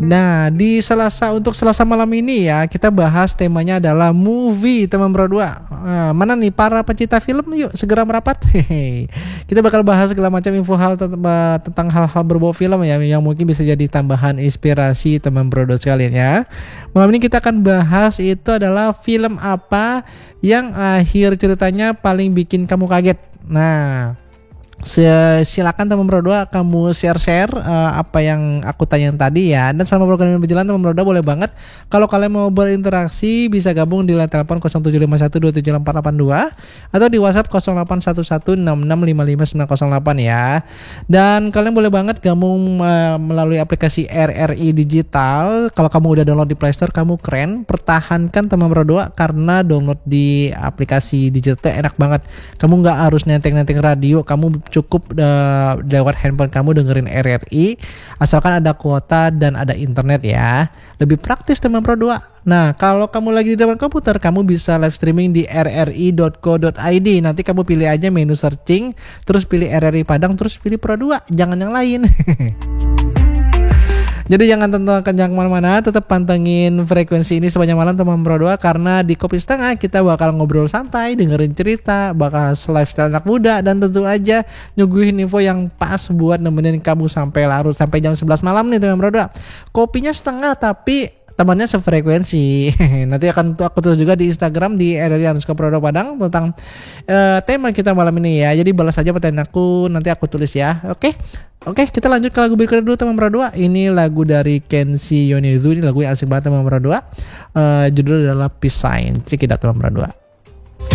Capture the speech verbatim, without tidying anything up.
Nah, di Selasa untuk Selasa malam ini ya, kita bahas temanya adalah movie teman berdua. Nah, mana nih para pecinta film? Yuk segera merapat. Hehe. Kita bakal bahas segala macam info hal tent- eh, tentang hal-hal berbau film ya, yang mungkin bisa jadi tambahan inspirasi teman berdua sekalian ya. Malam ini kita akan bahas itu adalah film apa yang akhir ceritanya paling bikin kamu kaget. Nah, Se- silakan teman berdua kamu share-share eh, apa yang aku tanyain tadi ya. Dan selama program ini berjalan teman berdua boleh banget kalau kalian mau berinteraksi bisa gabung di line telepon nol tujuh lima satu dua tujuh empat delapan dua atau di WhatsApp nol delapan satu satu enam enam lima lima sembilan nol delapan ya. Dan kalian boleh banget gabung eh, melalui aplikasi R R I Digital. Kalau kamu udah download di Play Store kamu keren. Pertahankan teman berdua karena download di aplikasi digital enak banget. Kamu nggak harus nenteng-nenteng radio, kamu cukup uh, lewat handphone kamu dengerin R R I asalkan ada kuota dan ada internet ya. Lebih praktis teman Pro dua. Nah, kalau kamu lagi di depan komputer kamu bisa live streaming di r r i dot co dot i d. Nanti kamu pilih aja menu searching, terus pilih R R I Padang, terus pilih Pro dua, jangan yang lain. Jadi jangan tentukan jangan kemana-mana, tetap pantengin frekuensi ini sepanjang malam teman Pro dua karena di Kopi Setengah kita bakal ngobrol santai, dengerin cerita, bahas lifestyle anak muda dan tentu aja nyuguhin info yang pas buat nemenin kamu sampai larut sampai jam sebelas malam nih teman Pro dua. Kopinya setengah tapi temannya sefrekuensi. Nanti akan aku tulis juga di Instagram di r r i underscore Pro dua Padang tentang uh, tema kita malam ini ya. Jadi balas aja pertanyaan aku, nanti aku tulis ya. Oke. Oke, kita lanjut ke lagu berikutnya dulu teman Pro dua. Ini lagu dari Kenshi Yonezu. Ini lagu yang asik banget teman Pro dua. Uh, judulnya adalah Peace Sign. Cek it out teman Pro dua.